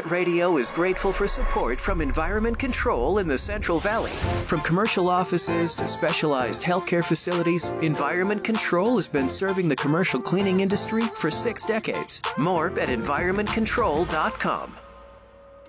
Pirate Radio is grateful for support from Environment Control in the Central Valley. From commercial offices to specialized healthcare facilities, Environment Control has been serving the commercial cleaning industry for 6 decades. More at environmentcontrol.com.